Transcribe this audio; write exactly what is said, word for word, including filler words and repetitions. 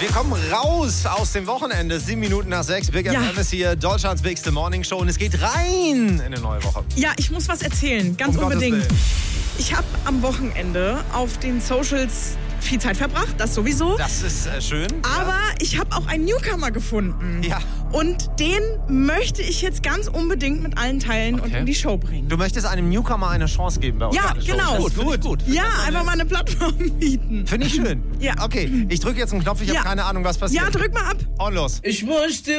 Wir kommen raus aus dem Wochenende. Sieben Minuten nach sechs. Big Ja. F M ist hier, Deutschlands bigste Morning Show. Und es geht rein in eine neue Woche. Ja, ich muss was erzählen, ganz Um Gottes unbedingt. Willen. Ich habe am Wochenende auf den Socials viel Zeit verbracht, das sowieso. Das ist äh, schön. Aber ich habe auch einen Newcomer gefunden. Ja. Und den möchte ich jetzt ganz unbedingt mit allen teilen und Okay. in die Show bringen. Du möchtest einem Newcomer eine Chance geben bei uns. Ja, in der Show. genau. Gut, gut, gut. Ja, einfach mal eine Plattform bieten. Finde ich schön. Ja. Okay, ich drücke jetzt einen Knopf. Ich Ja. habe keine Ahnung, was passiert. Ja, drück mal ab. Und los. Ich möchte